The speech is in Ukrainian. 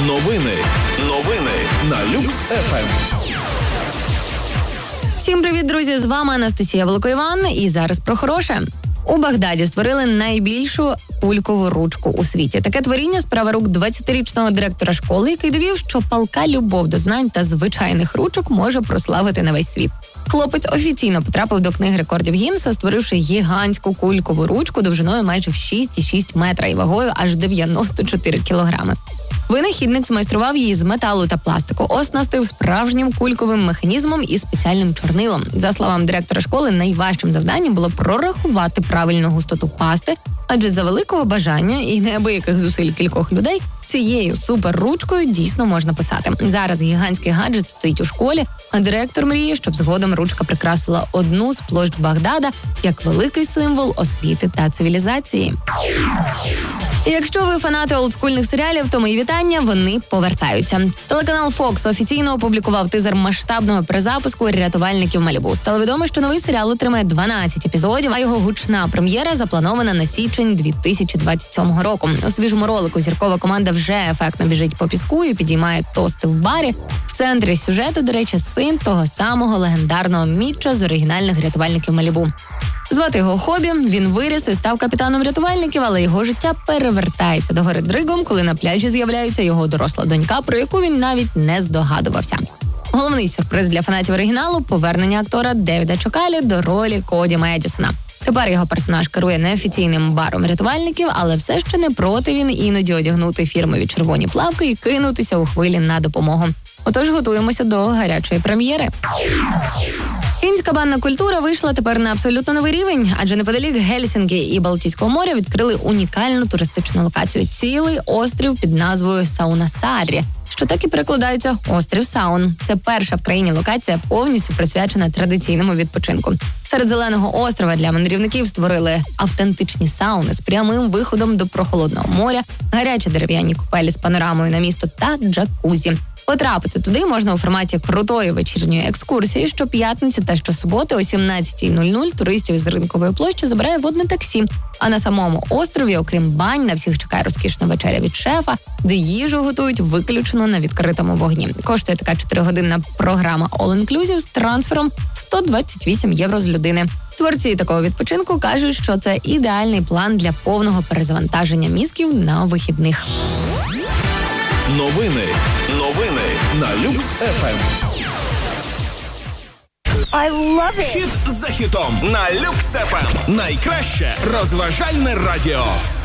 Новини на Люкс ФМ. Всім привіт, друзі! З вами Анастасія Великоїван. І зараз про хороше. У Багдаді створили найбільшу кулькову ручку у світі. Таке творіння – справа рук 20-річного директора школи, який довів, що палка любов до знань та звичайних ручок може прославити на весь світ. Хлопець офіційно потрапив до книги рекордів Гіннеса, створивши гігантську кулькову ручку довжиною майже в 6,6 метра і вагою аж 94 кілограми. Винахідник змайстрував її з металу та пластику, оснастив справжнім кульковим механізмом і спеціальним чорнилом. За словами директора школи, найважчим завданням було прорахувати правильну густоту пасти, адже за великого бажання і неабияких зусиль кількох людей цією суперручкою дійсно можна писати. Зараз гігантський гаджет стоїть у школі, а директор мріє, щоб згодом ручка прикрасила одну з площ Багдада як великий символ освіти та цивілізації. І якщо ви фанати олдскульних серіалів, то мої вітання, вони повертаються. Телеканал Fox офіційно опублікував тизер масштабного перезапуску «Рятувальників Малібу». Стало відомо, що новий серіал отримає 12 епізодів, а його гучна прем'єра запланована на січень 2027 року. У свіжому ролику зіркова команда вже ефектно біжить по піску і підіймає тости в барі. В центрі сюжету, до речі, син того самого легендарного Мітча з оригінальних «Рятувальників Малібу». Звати його Хобі, він виріс і став капітаном рятувальників, але його життя перевертається догори дригом, коли на пляжі з'являється його доросла донька, про яку він навіть не здогадувався. Головний сюрприз для фанатів оригіналу – повернення актора Девіда Чокалі до ролі Коді Медісона. Тепер його персонаж керує неофіційним баром рятувальників, але все ще не проти він іноді одягнути фірмові червоні плавки і кинутися у хвилі на допомогу. Отож готуємося до гарячої прем'єри. Фінська банна культура вийшла тепер на абсолютно новий рівень, адже неподалік Гельсінкі і Балтійського моря відкрили унікальну туристичну локацію – цілий острів під назвою Саунасарі, що так і перекладається «Острів Саун». Це перша в країні локація, повністю присвячена традиційному відпочинку. Серед зеленого острова для мандрівників створили автентичні сауни з прямим виходом до прохолодного моря, гарячі дерев'яні купелі з панорамою на місто та джакузі. Потрапити туди можна у форматі крутої вечірньої екскурсії. Щоп'ятниці та щосуботи о 17:00 туристів з ринкової площі забирає водне таксі. А на самому острові, окрім бань, на всіх чекає розкішна вечеря від шефа, де їжу готують виключно на відкритому вогні. Коштує така 4-годинна програма All Inclusive з трансфером 128 євро з людини. Творці такого відпочинку кажуть, що це ідеальний план для повного перезавантаження мізків на вихідних. Новини на Люкс ФМ. I love it. Хіт за хітом на Люкс ФМ. Найкраще розважальне радіо.